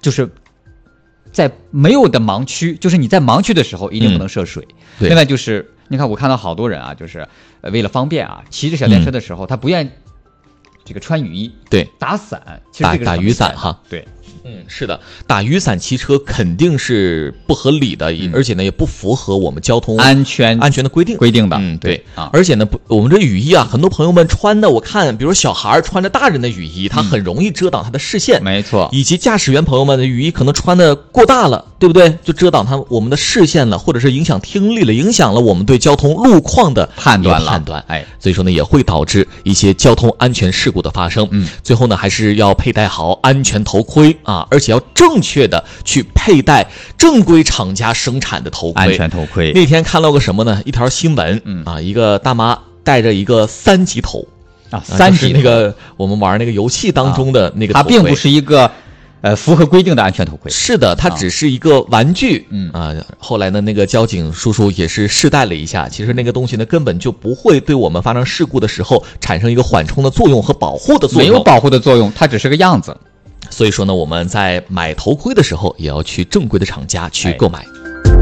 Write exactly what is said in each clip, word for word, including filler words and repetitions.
就是在没有的盲区，就是你在盲区的时候一定不能涉水。 嗯、 另外就是你看我看到好多人啊，就是为了方便啊，骑着小电车的时候、嗯、他不愿意这个穿雨衣， 对， 打伞，其实这个打打雨伞哈， 对。 嗯，是的，打雨伞骑车肯定是不合理的，嗯、而且呢也不符合我们交通安全安全的规定规定的。 嗯，对， 对啊， 而且呢，不，我们这雨衣啊，很多朋友们穿的，我看，比如小孩穿着大人的雨衣，它很容易遮挡他的视线， 嗯、没错。 以及驾驶员朋友们的雨衣可能穿的过大了，对不对？就遮挡他我们的视线了，或者是影响听力了，影响了我们对交通路况的判断了判断。 哎， 所以说呢，也会导致一些交通安全事故的发生。 嗯， 最后呢，还是要佩戴好安全头盔啊，而且要正确的去佩戴正规厂家生产的头盔。 安全头盔。 那天看到个什么呢？一条新闻， 嗯啊，一个大妈戴着一个三级头啊，三级、 就是、那个我们玩那个游戏当中的那个头盔， 它并不是一个呃符合规定的安全头盔。 是的，它只是一个玩具。 嗯啊，后来呢，那个交警叔叔也是试戴了一下，其实那个东西呢根本就不会对我们发生事故的时候产生一个缓冲的作用和保护的作用， 没有保护的作用，它只是个样子。 所以说呢，我们在买头盔的时候也要去正规的厂家去购买。哎，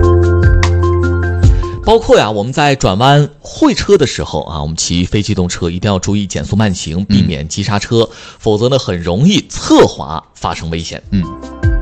包括呀，我们在转弯会车的时候啊，我们骑非机动车一定要注意减速慢行，避免急刹车，嗯、否则呢很容易侧滑发生危险。 嗯。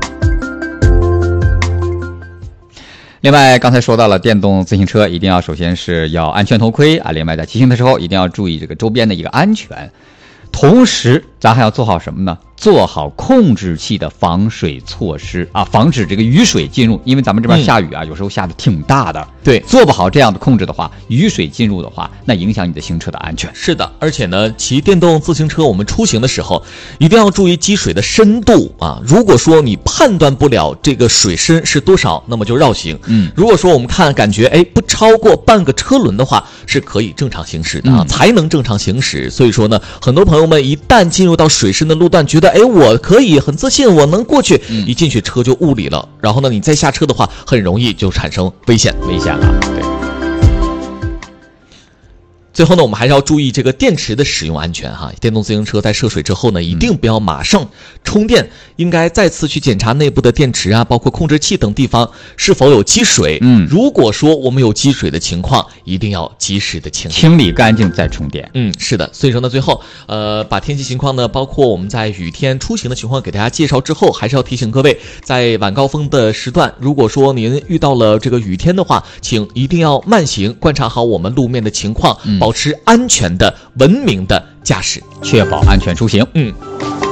另外，刚才说到了电动自行车，一定要首先是要安全头盔啊，另外在骑行的时候一定要注意这个周边的一个安全，同时咱还要做好什么呢？做好控制器的防水措施啊，防止这个雨水进入，因为咱们这边下雨啊，嗯、有时候下的挺大的。 对， 做不好这样的控制的话，雨水进入的话，那影响你的行车的安全。 是的，而且呢，骑电动自行车我们出行的时候，一定要注意积水的深度啊。如果说你判断不了这个水深是多少，那么就绕行。 嗯， 如果说我们看感觉哎不超过半个车轮的话，是可以正常行驶的啊，嗯、才能正常行驶。所以说呢，很多朋友们一旦进入到水深的路段，觉得哎我可以很自信，我能过去， 嗯、 一进去车就误里了，然后呢你再下车的话，很容易就产生危险， 危险了。对。 最后呢，我们还是要注意这个电池的使用安全哈。电动自行车在涉水之后呢，一定不要马上充电，嗯、应该再次去检查内部的电池啊，包括控制器等地方是否有积水。 嗯， 如果说我们有积水的情况，一定要及时的清理， 清理干净再充电。 嗯，是的。所以说呢，最后呃，把天气情况呢，包括我们在雨天出行的情况给大家介绍之后，还是要提醒各位，在晚高峰的时段，如果说您遇到了这个雨天的话，请一定要慢行，观察好我们路面的情况，嗯、保持安全的、文明的驾驶， 确保安全出行。 嗯。